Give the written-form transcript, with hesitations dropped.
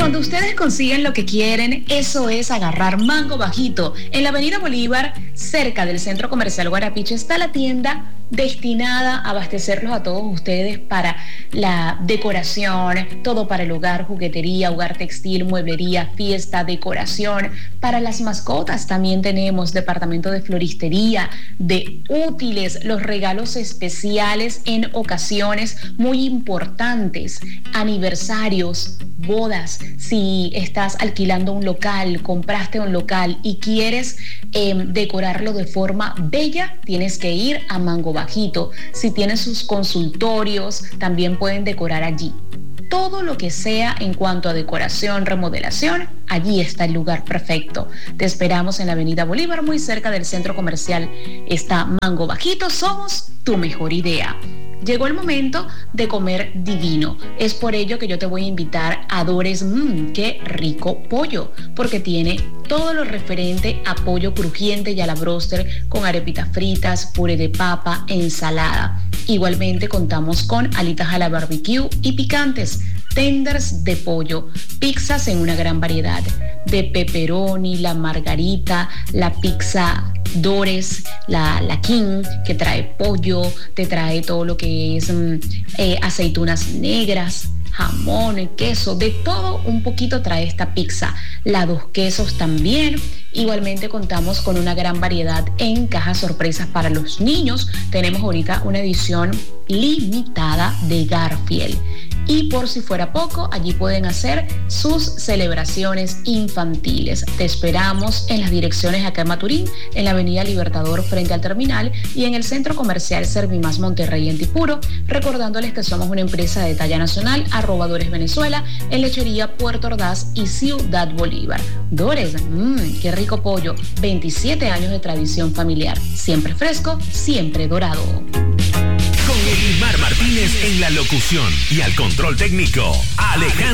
Cuando ustedes consiguen lo que quieren, eso es agarrar mango bajito. En la Avenida Bolívar, cerca del Centro Comercial Guarapiche, está la tienda destinada a abastecerlos a todos ustedes para la decoración, todo para el hogar, juguetería, hogar textil, mueblería, fiesta, decoración. Para las mascotas también tenemos departamento de floristería, de útiles, los regalos especiales en ocasiones muy importantes, aniversarios, bodas. Si estás alquilando un local, compraste un local y quieres decorarlo de forma bella, tienes que ir a Mango Bajito. Si tienen sus consultorios, también pueden decorar allí. Todo lo que sea en cuanto a decoración, remodelación, allí está el lugar perfecto. Te esperamos en la Avenida Bolívar, muy cerca del Centro Comercial. Está Mango Bajito, somos tu mejor idea. Llegó el momento de comer divino. Es por ello que yo te voy a invitar a Dores, qué rico pollo, porque tiene todo lo referente a pollo crujiente y a la bróster con arepitas fritas, puré de papa, ensalada. Igualmente contamos con alitas a la barbecue y picantes, tenders de pollo, pizzas en una gran variedad, de pepperoni, la margarita, la pizza Dores, la King, que trae pollo, te trae todo lo que es aceitunas negras, jamón, queso, de todo un poquito trae esta pizza. La dos quesos también. Igualmente contamos con una gran variedad en cajas sorpresas para los niños. Tenemos ahorita una edición limitada de Garfield. Y por si fuera poco, allí pueden hacer sus celebraciones infantiles. Te esperamos en las direcciones acá en Maturín, en la Avenida Libertador frente al terminal y en el Centro Comercial Servimás Monterrey en Tipuro, recordándoles que somos una empresa de talla nacional, @Dores Venezuela, en Lechería Puerto Ordaz y Ciudad Bolívar. Dores, qué rico pollo, 27 años de tradición familiar, siempre fresco, siempre dorado. Con Elimar Martínez en la locución y al control técnico, Alejandro